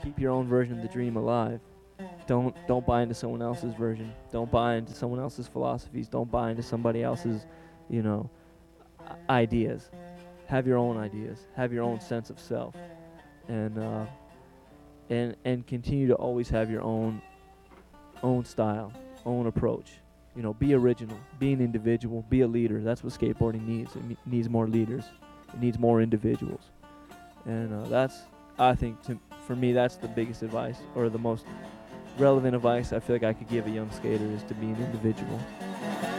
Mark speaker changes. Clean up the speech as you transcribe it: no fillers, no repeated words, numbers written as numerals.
Speaker 1: keep your own version of the dream alive. Don't buy into someone else's version. Don't buy into someone else's philosophies. Don't buy into somebody else's, you know, ideas. Have your own ideas. Have your own sense of self, and and continue to always have your own style, own approach. You know, be original, be an individual, be a leader. That's what skateboarding needs. It needs more leaders. It needs more individuals, and that's, I think, for me, that's the biggest advice, or the most relevant advice I feel like I could give a young skater, is to be an individual.